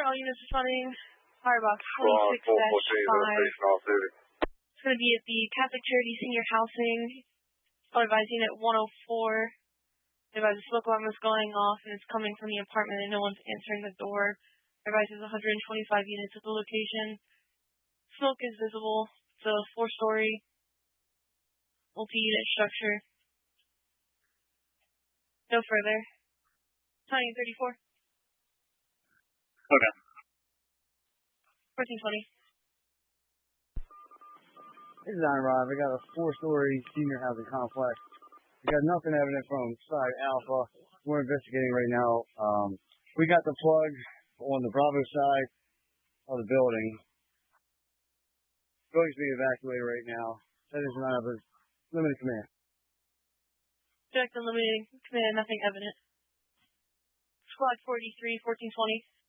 all units responding. Firebox Squad 414, 26-5. It's going to be at the Catholic Charity Senior Housing. Advise Unit 104. Advise the smoke alarm is going off and it's coming from the apartment and no one's answering the door. Advise there's 125 units at the location. Smoke is visible. It's a 4-story multi-unit structure. No further. Tiny 34. Okay. 1420. This is Iron Rob. I got a 4-story senior housing complex. We got nothing evident from side Alpha. We're investigating right now. We got the plug on the Bravo side of the building. Building's being evacuated right now. That is not a limited command. Direct unlimited command, nothing evident. Squad 43, 1420.